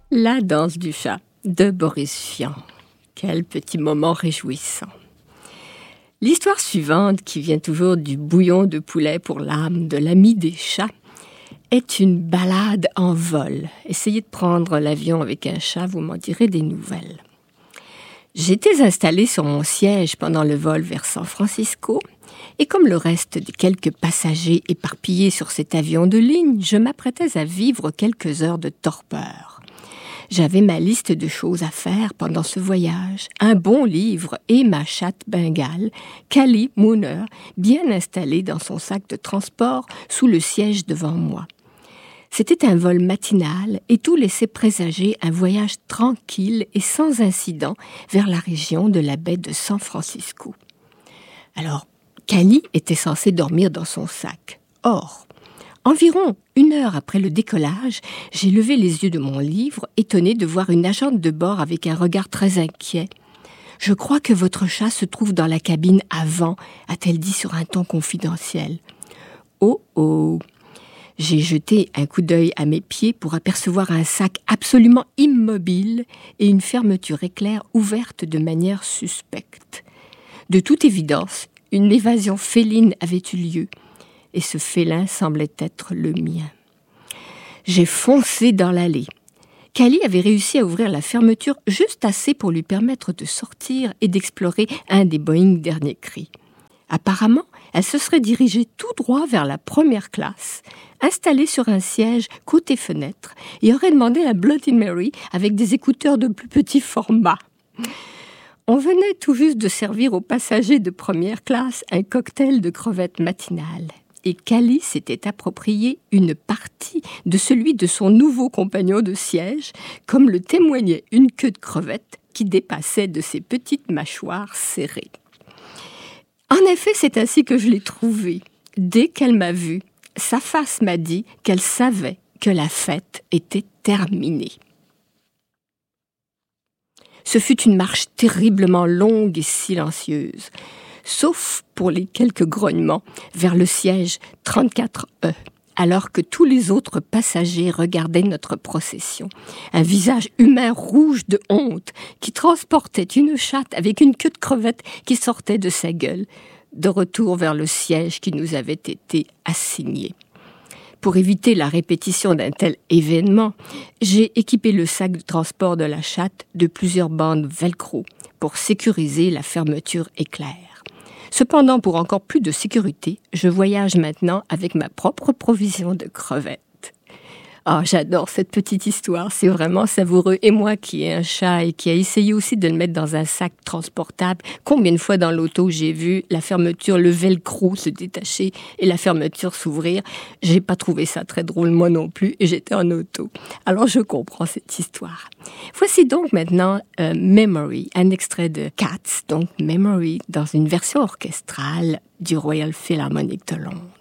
La danse du chat de Boris Vian. Quel petit moment réjouissant. L'histoire suivante, qui vient toujours du bouillon de poulet pour l'âme de l'ami des chats, est une balade en vol. Essayez de prendre l'avion avec un chat, vous m'en direz des nouvelles. J'étais installée sur mon siège pendant le vol vers San Francisco, et comme le reste de quelques passagers éparpillés sur cet avion de ligne, je m'apprêtais à vivre quelques heures de torpeur. J'avais ma liste de choses à faire pendant ce voyage, un bon livre et ma chatte bengale, Callie Mooner, bien installée dans son sac de transport sous le siège devant moi. C'était un vol matinal et tout laissait présager un voyage tranquille et sans incident vers la région de la baie de San Francisco. Alors, Callie était censée dormir dans son sac. Or, environ 1 heure après le décollage, j'ai levé les yeux de mon livre, étonnée de voir une agente de bord avec un regard très inquiet. « Je crois que votre chat se trouve dans la cabine avant », a-t-elle dit sur un ton confidentiel. « Oh oh !» J'ai jeté un coup d'œil à mes pieds pour apercevoir un sac absolument immobile et une fermeture éclair ouverte de manière suspecte. De toute évidence, une évasion féline avait eu lieu. Et ce félin semblait être le mien. J'ai foncé dans l'allée. Callie avait réussi à ouvrir la fermeture juste assez pour lui permettre de sortir et d'explorer un des Boeing dernier cri. Apparemment, elle se serait dirigée tout droit vers la première classe, installée sur un siège côté fenêtre, et aurait demandé la Bloody Mary avec des écouteurs de plus petit format. On venait tout juste de servir aux passagers de première classe un cocktail de crevettes matinales. Et Callie s'était approprié une partie de celui de son nouveau compagnon de siège, comme le témoignait une queue de crevette qui dépassait de ses petites mâchoires serrées. En effet, c'est ainsi que je l'ai trouvée. Dès qu'elle m'a vue, sa face m'a dit qu'elle savait que la fête était terminée. Ce fut une marche terriblement longue et silencieuse, sauf pour les quelques grognements vers le siège 34E, alors que tous les autres passagers regardaient notre procession. Un visage humain rouge de honte qui transportait une chatte avec une queue de crevette qui sortait de sa gueule, de retour vers le siège qui nous avait été assigné. Pour éviter la répétition d'un tel événement, j'ai équipé le sac de transport de la chatte de plusieurs bandes velcro pour sécuriser la fermeture éclair. Cependant, pour encore plus de sécurité, je voyage maintenant avec ma propre provision de crevettes. Ah, j'adore cette petite histoire, c'est vraiment savoureux. Et moi qui ai un chat et qui a essayé aussi de le mettre dans un sac transportable, combien de fois dans l'auto j'ai vu la fermeture, le velcro se détacher et la fermeture s'ouvrir. J'ai pas trouvé ça très drôle moi non plus et j'étais en auto. Alors je comprends cette histoire. Voici donc maintenant Memory, un extrait de Cats, donc Memory dans une version orchestrale du Royal Philharmonic de Londres.